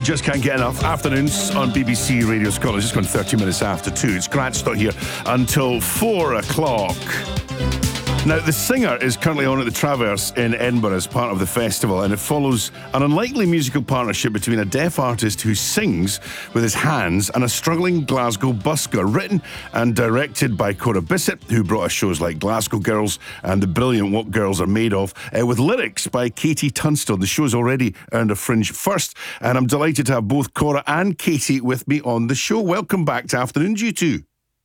just can't get enough. Afternoons on BBC Radio Scotland. Just gone 30 minutes after 2. It's Grant Stott here until 4 o'clock. Now, The Singer is currently on at the Traverse in Edinburgh as part of the festival, and it follows an unlikely musical partnership between a deaf artist who sings with his hands and a struggling Glasgow busker, written and directed by Cora Bissett, who brought us shows like Glasgow Girls and the brilliant What Girls Are Made Of, with lyrics by Katie Tunstall. The show's already earned a Fringe first, and I'm delighted to have both Cora and Katie with me on the show. Welcome back to Afternoons, you two.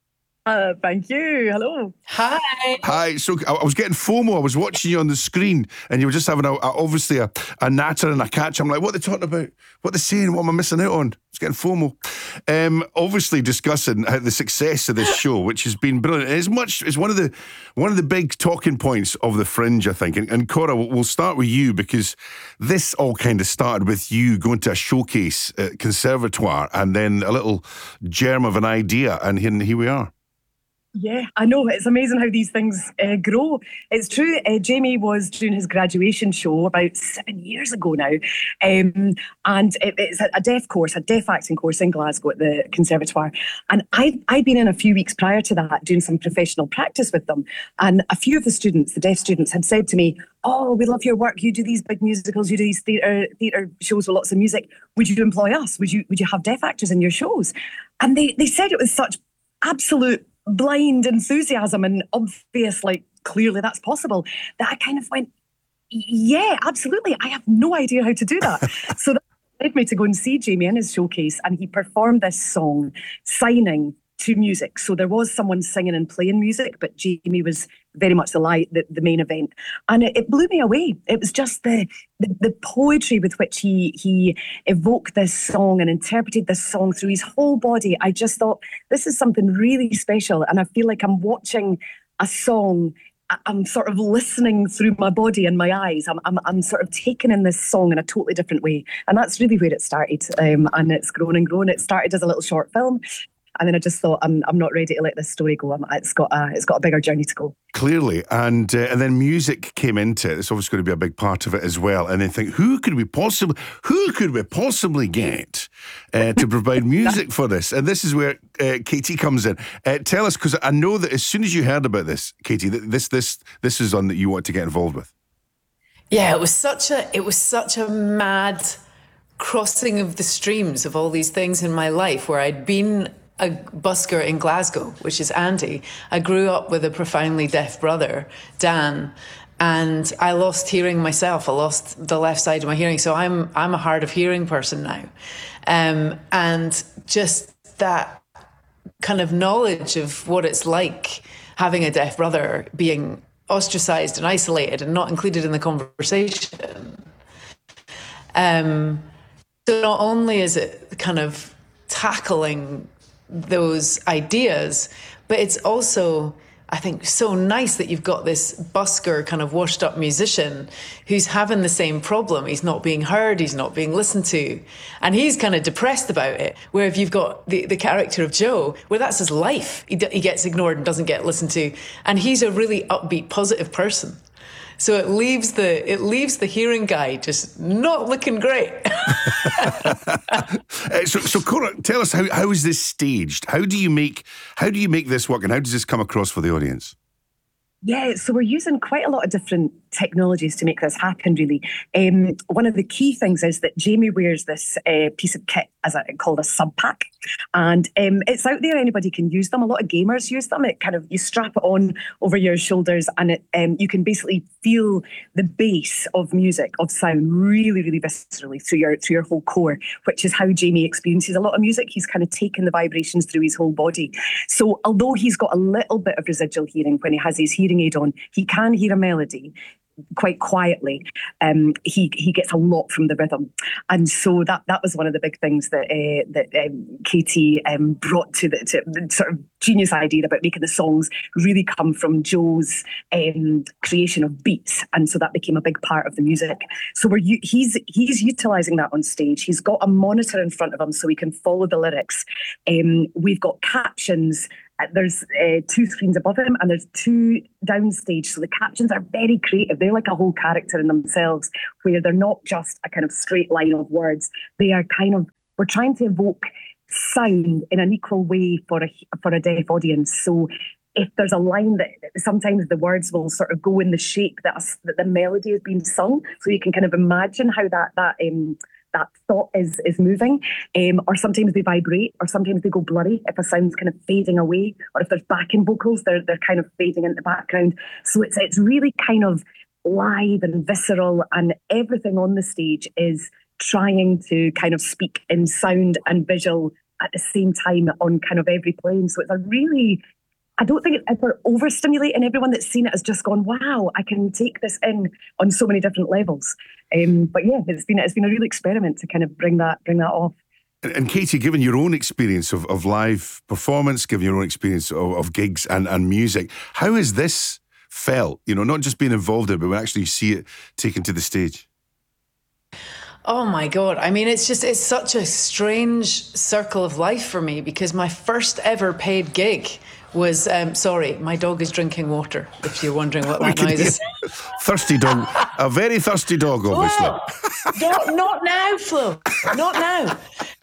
Thank you. Hello. Hi. Hi. So I was getting FOMO. I was watching you on the screen, and you were just having obviously a natter and a catch. I'm like, what are they talking about? What are they saying? What am I missing out on? I was getting FOMO. Obviously discussing the success of this show, which has been brilliant. It's one of the big talking points of the Fringe, I think. And Cora, we'll start with you, because this all kind of started with you going to a showcase at Conservatoire, and then a little germ of an idea, and here we are. Yeah, I know. It's amazing how these things grow. It's true. Jamie was doing his graduation show about 7 years ago now. And it's a deaf course, a deaf acting course in Glasgow at the Conservatoire. And I'd been in a few weeks prior to that doing some professional practice with them. And a few of the students, the deaf students, had said to me, "Oh, we love your work. You do these big musicals. You do these theatre shows with lots of music. Would you employ us? Would you have deaf actors in your shows?" And they said it with such absolute blind enthusiasm and obvious, like, clearly that's possible, that I kind of went, yeah, absolutely. I have no idea how to do that. So that led me to go and see Jamie in his showcase, and he performed this song, Signing, to music. So there was someone singing and playing music, but Jamie was very much the main event. And it blew me away. It was just the poetry with which he evoked this song and interpreted this song through his whole body. I just thought, this is something really special. And I feel like I'm watching a song. I'm sort of listening through my body and my eyes. I'm sort of taking in this song in a totally different way. And that's really where it started. And it's grown and grown. It started as a little short film. And then I just thought, I'm not ready to let this story go. It's got a bigger journey to go. Clearly, and then music came into it. It's obviously going to be a big part of it as well. And then think, who could we possibly get to provide music for this? And this is where Katie comes in. Tell us, because I know that as soon as you heard about this, Katie, this is one that you want to get involved with. Yeah, it was such a mad crossing of the streams of all these things in my life, where I'd been a busker in Glasgow, which is Andy. I grew up with a profoundly deaf brother, Dan, and I lost hearing myself. I lost the left side of my hearing, so I'm a hard of hearing person now, and just that kind of knowledge of what it's like having a deaf brother, being ostracized and isolated and not included in the conversation. So not only is it kind of tackling those ideas, but it's also, I think, so nice that you've got this busker kind of washed up musician who's having the same problem. He's not being heard, he's not being listened to, and he's kind of depressed about it. Where if you've got the character of Joe, where that's his life, he gets ignored and doesn't get listened to, and he's a really upbeat, positive person. So it leaves the hearing guy just not looking great. So Cora, tell us, how is this staged? How do you make this work, and how does this come across for the audience? Yeah, so we're using quite a lot of different technologies to make this happen, really. One of the key things is that Jamie wears this piece of kit called a sub pack, and it's out there. Anybody can use them. A lot of gamers use them. It kind of, you strap it on over your shoulders, and you can basically feel the bass of music, of sound, really, really viscerally through your whole core, which is how Jamie experiences a lot of music. He's kind of taken the vibrations through his whole body. So although he's got a little bit of residual hearing when he has his hearing aid on, he can hear a melody quite quietly. He gets a lot from the rhythm, and so that was one of the big things that Katie brought to the sort of genius idea about making the songs really come from Joe's creation of beats, and so that became a big part of the music. So he's utilising that on stage. He's got a monitor in front of him so he can follow the lyrics. We've got captions there's 2 screens above him and there's 2 downstage. So the captions are very creative. They're like a whole character in themselves, where they're not just a kind of straight line of words. They are kind of, we're trying to evoke sound in an equal way for a deaf audience. So if there's a line that sometimes the words will sort of go in the shape that the melody is being sung, so you can kind of imagine how that thought is moving, or sometimes they vibrate, or sometimes they go blurry if a sound's kind of fading away, or if there's backing vocals, they're kind of fading into the background. So it's really kind of live and visceral, and everything on the stage is trying to kind of speak in sound and visual at the same time on kind of every plane. So it's a really, I don't think it's ever overstimulating. Everyone that's seen it has just gone, wow, I can take this in on so many different levels. But yeah, it's been a real experiment to kind of bring that off. And Katie, given your own experience of live performance, given your own experience of gigs and music, how has this felt? You know, not just being involved in it, but when actually you see it taken to the stage. Oh my God. I mean, it's such a strange circle of life for me, because my first ever paid gig was, sorry, my dog is drinking water, if you're wondering what that noise is. Thirsty dog. A very thirsty dog, obviously. Oh, not now, Flo. Not now.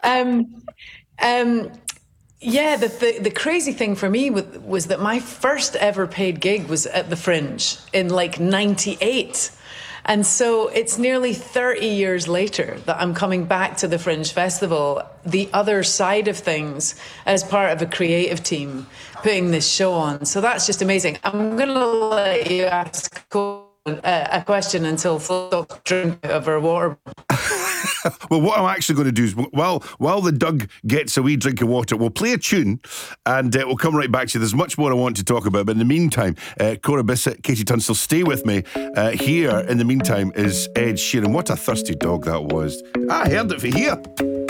Yeah, the crazy thing for me was that my first ever paid gig was at the Fringe in like 98. And so it's nearly 30 years later that I'm coming back to the Fringe Festival, the other side of things, as part of a creative team putting this show on. So that's just amazing. I'm going to let you ask a question until Flo stops drinking out of her water. Well, what I'm actually going to do is, while the Doug gets a wee drink of water, we'll play a tune and we'll come right back to you. There's much more I want to talk about, but in the meantime, Cora Bissett, Katie Tunstall, stay with me. Here, in the meantime, is Ed Sheeran. What a thirsty dog that was. I heard it for here.